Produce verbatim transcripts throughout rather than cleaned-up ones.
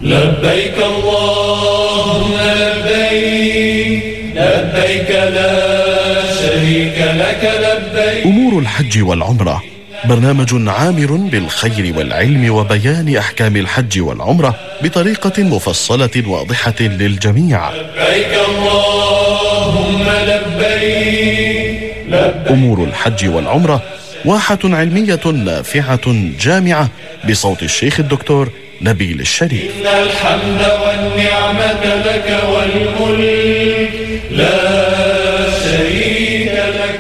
لبيك اللهم لبيك لبيك لا شريك لك لبيك. أمور الحج والعمرة برنامج عامر بالخير والعلم وبيان أحكام الحج والعمرة بطريقة مفصلة واضحة للجميع. لبيك اللهم لبيك لبيك. أمور الحج والعمرة واحة علمية نافعة جامعة بصوت الشيخ الدكتور نبيل الشريف. إن الحمد والنعمة لك والملك لا شريك لك.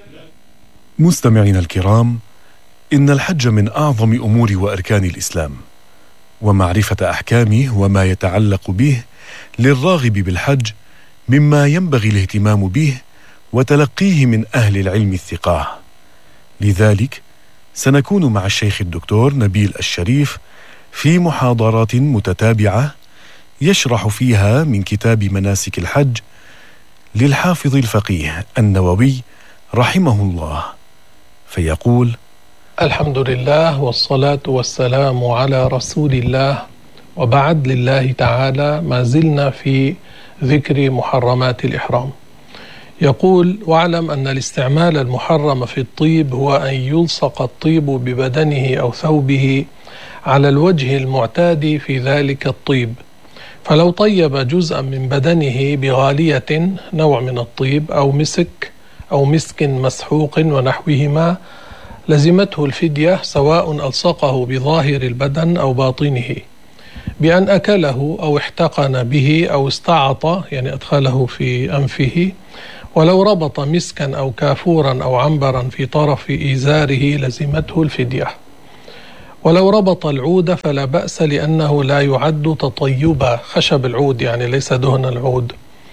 مستمعينا الكرام، إن الحج من أعظم أمور وأركان الإسلام، ومعرفة أحكامه وما يتعلق به للراغب بالحج مما ينبغي الاهتمام به وتلقيه من أهل العلم الثقاه. لذلك سنكون مع الشيخ الدكتور نبيل الشريف في محاضرات متتابعة يشرح فيها من كتاب مناسك الحج للحافظ الفقيه النووي رحمه الله، فيقول: الحمد لله والصلاة والسلام على رسول الله، وبعد. لله تعالى ما زلنا في ذكر محرمات الإحرام. يقول: واعلم أن الاستعمال المحرم في الطيب هو أن يلصق الطيب ببدنه أو ثوبه على الوجه المعتاد في ذلك الطيب، فلو طيب جزءا من بدنه بغالية نوع من الطيب أو مسك أو مسك مسحوق ونحوهما لزمته الفدية، سواء ألصقه بظاهر البدن أو باطنه بأن أكله أو احتقن به أو استعط، يعني أدخله في أنفه، ولو ربط مسكا أو كافورا أو عنبرا في طرف إزاره لزمته الفدية. ولو ربط العود فلا بأس، لأنه لا يعد تطيبا، خشب العود يعني ليس دهن العود.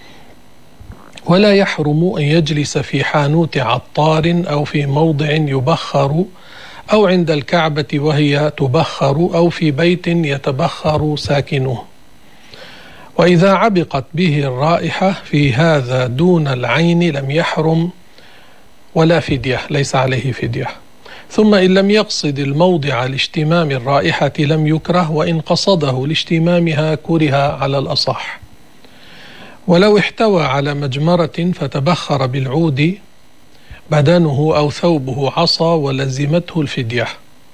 ولا يحرم أن يجلس في حانوت عطار أو في موضع يبخر أو عند الكعبة وهي تبخر أو في بيت يتبخر ساكنه. وإذا عبقت به الرائحة في هذا دون العين لم يحرم ولا فدية، ليس عليه فدية. ثم إن لم يقصد الموضع لاشتمام الرائحة لم يكره، وإن قصده لاشتمامها كره على الأصح. ولو احتوى على مجمرة فتبخر بالعود بدنه أو ثوبه عصى ولزمته الفدية.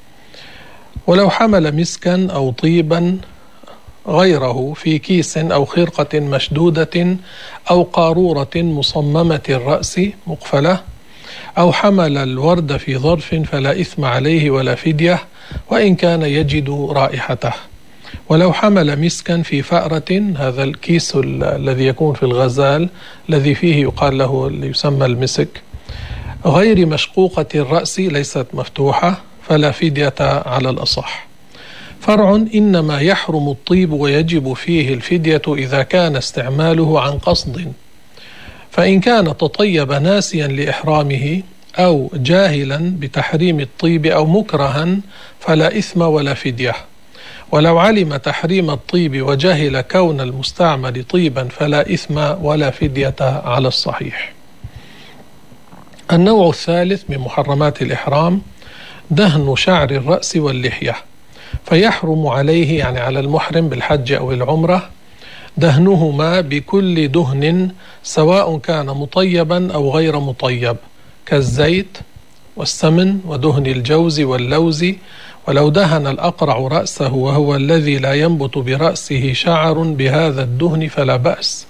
ولو حمل مسكا أو طيبا غيره في كيس أو خرقة مشدودة أو قارورة مصممة الرأس مقفلة، أو حمل الورد في ظرف فلا إثم عليه ولا فدية، وإن كان يجد رائحته. ولو حمل مسكا في فأرة، هذا الكيس الذي يكون في الغزال الذي فيه يقال له يسمى المسك، غير مشقوقة الرأس ليست مفتوحة، فلا فدية على الأصح. فرع: إنما يحرم الطيب ويجب فيه الفدية إذا كان استعماله عن قصد، فإن كان تطيب ناسيا لإحرامه أو جاهلا بتحريم الطيب أو مكرها فلا إثم ولا فدية. ولو علم تحريم الطيب وجهل كون المستعمل طيبا فلا إثم ولا فدية على الصحيح. النوع الثالث من محرمات الإحرام دهن شعر الرأس واللحية، فيحرم عليه، يعني على المحرم بالحج أو العمرة، دهنهما بكل دهن سواء كان مطيبا أو غير مطيب، كالزيت والسمن ودهن الجوز واللوز. ولو دهن الأقرع رأسه وهو الذي لا ينبت برأسه شعر بهذا الدهن فلا بأس.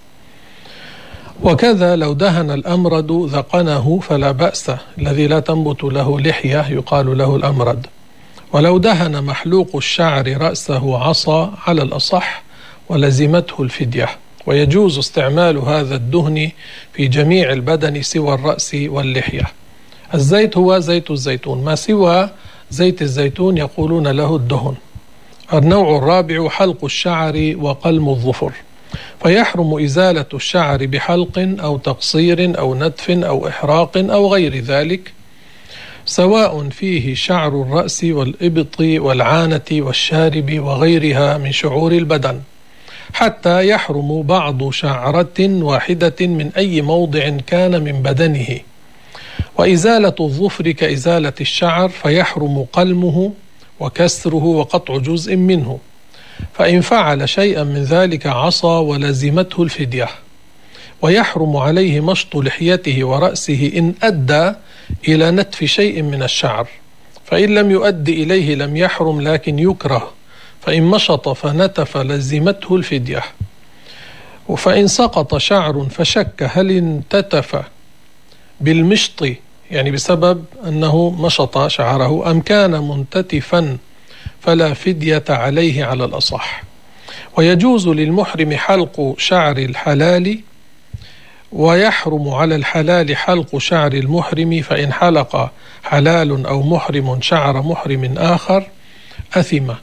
وكذا لو دهن الأمرد ذقنه فلا بأس، الذي لا تنبت له لحية يقال له الأمرد. ولو دهن محلوق الشعر رأسه عصا على الأصح ولزمته الفدية. ويجوز استعمال هذا الدهن في جميع البدن سوى الرأس واللحية. الزيت هو زيت الزيتون، ما سوى زيت الزيتون يقولون له الدهن. النوع الرابع حلق الشعر وقلم الظفر، فيحرم إزالة الشعر بحلق أو تقصير أو نتف أو إحراق أو غير ذلك، سواء فيه شعر الرأس والإبط والعانة والشارب وغيرها من شعور البدن، حتى يحرم بعض شعرة واحدة من أي موضع كان من بدنه. وإزالة الظفر كإزالة الشعر، فيحرم قلمه وكسره وقطع جزء منه، فإن فعل شيئا من ذلك عصى ولزمته الفدية. ويحرم عليه مشط لحيته ورأسه إن أدى إلى نتف شيء من الشعر، فإن لم يؤد إليه لم يحرم لكن يكره، فإن مشط فنتف لزمته الفدية. فإن سقط شعر فشك هل انتتف بالمشط يعني بسبب أنه مشط شعره أم كان منتتفا فلا فدية عليه على الأصح. ويجوز للمحرم حلق شعر الحلال، ويحرم على الحلال حلق شعر المحرم، فإن حلق حلال أو محرم شعر محرم آخر أثم.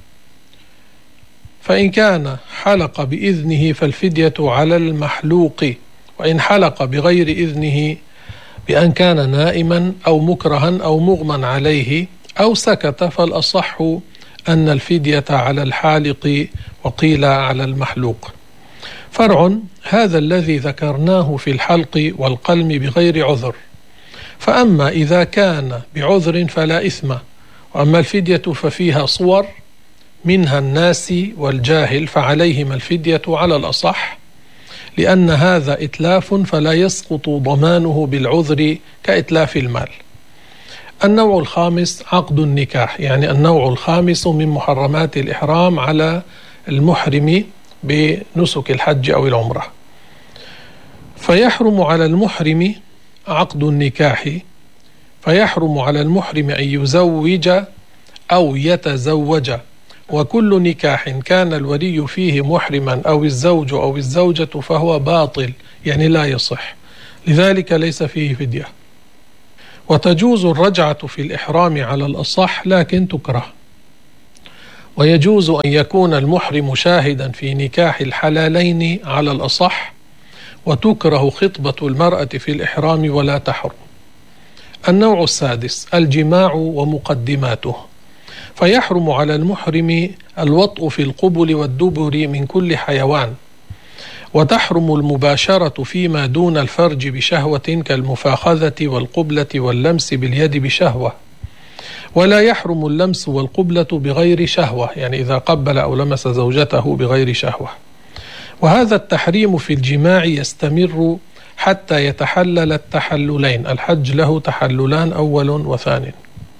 فإن كان حلق بإذنه فالفدية على المحلوق، وإن حلق بغير إذنه بأن كان نائما أو مكرها أو مغمى عليه أو سكت فالأصح أن الفدية على الحالق، وقيل على المحلوق. فرع: هذا الذي ذكرناه في الحلق والقلم بغير عذر، فأما إذا كان بعذر فلا إثم، وأما الفدية ففيها صور منها الناس والجاهل فعليهما الفدية على الأصح، لأن هذا إتلاف فلا يسقط ضمانه بالعذر كإتلاف المال. النوع الخامس عقد النكاح، يعني النوع الخامس من محرمات الإحرام على المحرم بنسك الحج أو العمرة. فيحرم على المحرم عقد النكاح، فيحرم على المحرم أن يزوج أو يتزوج، وكل نكاح كان الولي فيه محرما أو الزوج أو الزوجة فهو باطل، يعني لا يصح، لذلك ليس فيه فدية. وتجوز الرجعة في الإحرام على الأصح لكن تكره. ويجوز أن يكون المحرم شاهدا في نكاح الحلالين على الأصح، وتكره خطبة المرأة في الإحرام ولا تحرم. النوع السادس الجماع ومقدماته، فيحرم على المحرم الوطء في القبل والدبر من كل حيوان، وتحرم المباشرة فيما دون الفرج بشهوة كالمفاخذة والقبلة واللمس باليد بشهوة، ولا يحرم اللمس والقبلة بغير شهوة، يعني إذا قبل أو لمس زوجته بغير شهوة. وهذا التحريم في الجماع يستمر حتى يتحلل التحللين، الحج له تحللان أول وثاني.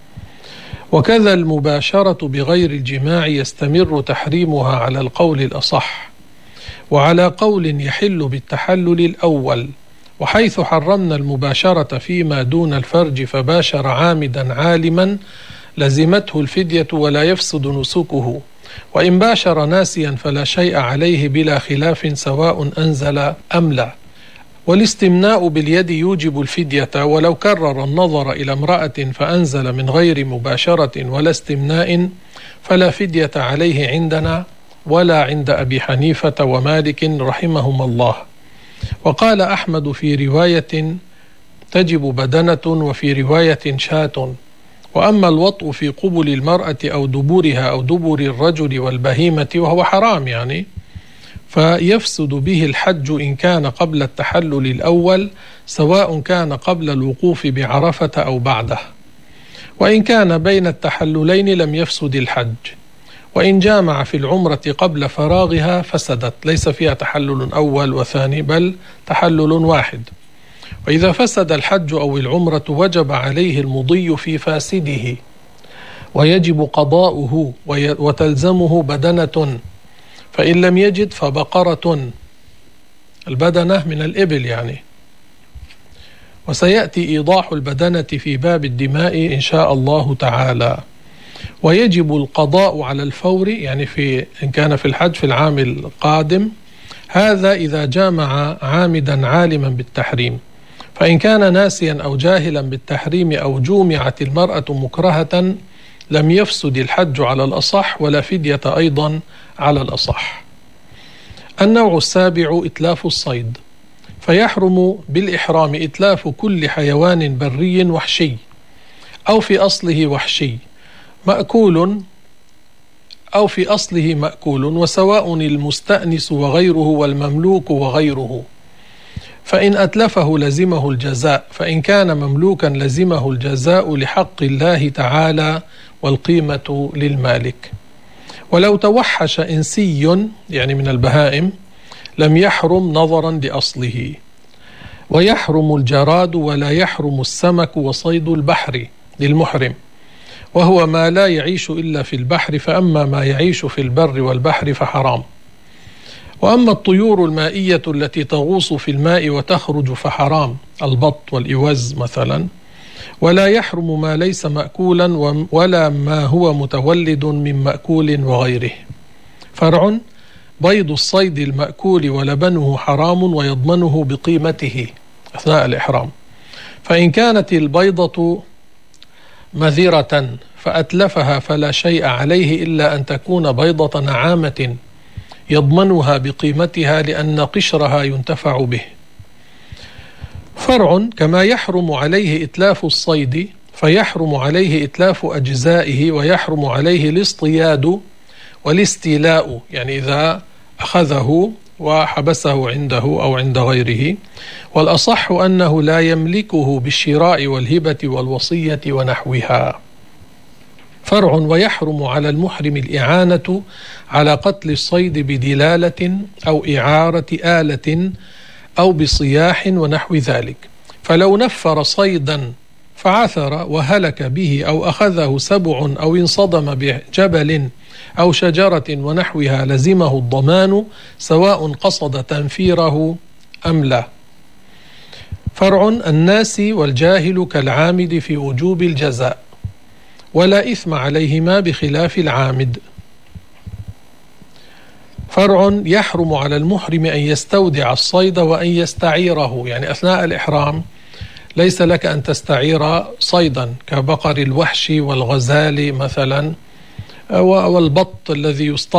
وكذا المباشرة بغير الجماع يستمر تحريمها على القول الأصح، وعلى قول يحل بالتحلل الأول. وحيث حرمنا المباشرة فيما دون الفرج فباشر عامدا عالما لزمته الفدية ولا يفسد نسكه، وإن باشر ناسيا فلا شيء عليه بلا خلاف سواء أنزل أم لا. والاستمناء باليد يوجب الفدية، ولو كرر النظر إلى امرأة فأنزل من غير مباشرة ولا استمناء فلا فدية عليه عندنا ولا عند أبي حنيفة ومالك رحمهما الله. وقال أحمد في رواية تجب بدنة، وفي رواية شاة. وأما الوطء في قبل المرأة أو دبورها أو دبر الرجل والبهيمة وهو حرام يعني، فيفسد به الحج إن كان قبل التحلل الأول، سواء كان قبل الوقوف بعرفة أو بعده. وإن كان بين التحللين لم يفسد الحج. وإن جامع في العمرة قبل فراغها فسدت، ليس فيها تحلل أول وثاني بل تحلل واحد. وإذا فسد الحج أو العمرة وجب عليه المضي في فاسده، ويجب قضاؤه وتلزمه بدنة، فإن لم يجد فبقرة، البدنة من الإبل يعني. وسيأتي إيضاح البدنة في باب الدماء إن شاء الله تعالى. ويجب القضاء على الفور، يعني في إن كان في الحج في العام القادم، هذا إذا جامع عامدا عالما بالتحريم. فإن كان ناسيا أو جاهلا بالتحريم أو جومعت المرأة مكرهة لم يفسد الحج على الأصح، ولا فدية أيضا على الأصح. النوع السابع إتلاف الصيد، فيحرم بالإحرام إتلاف كل حيوان بري وحشي أو في أصله وحشي مأكول أو في أصله مأكول، وسواء المستأنس وغيره والمملوك وغيره. فإن أتلفه لزمه الجزاء، فإن كان مملوكا لزمه الجزاء لحق الله تعالى والقيمة للمالك. ولو توحش إنسي يعني من البهائم لم يحرم نظرا لأصله. ويحرم الجراد ولا يحرم السمك وصيد البحر للمحرم، وهو ما لا يعيش إلا في البحر، فأما ما يعيش في البر والبحر فحرام. وأما الطيور المائية التي تغوص في الماء وتخرج فحرام، البط والإوز مثلا. ولا يحرم ما ليس مأكولا ولا ما هو متولد من مأكول وغيره. فرع: بيض الصيد المأكول ولبنه حرام ويضمنه بقيمته أثناء الإحرام، فإن كانت البيضة مذرة فأتلفها فلا شيء عليه إلا أن تكون بيضة نعامة يضمنها بقيمتها لأن قشرها ينتفع به. فرع: كما يحرم عليه إتلاف الصيد فيحرم عليه إتلاف أجزائه، ويحرم عليه الاصطياد والاستيلاء، يعني إذا أخذه وحبسه عنده أو عند غيره. والأصح أنه لا يملكه بالشراء والهبة والوصية ونحوها. فرع: ويحرم على المحرم الإعانة على قتل الصيد بدلالة أو إعارة آلة أو بصياح ونحو ذلك. فلو نفر صيدا فعثر وهلك به أو أخذه سبع أو انصدم بجبل أو شجرة ونحوها لزمه الضمان سواء قصد تنفيره أم لا. فرع: الناس والجاهل كالعامد في وجوب الجزاء، ولا إثم عليهما بخلاف العامد. فرع: يحرم على المحرم أن يستودع الصيد وأن يستعيره، يعني أثناء الإحرام ليس لك أن تستعير صيدا كبقر الوحش والغزال مثلا والبط الذي يصطاد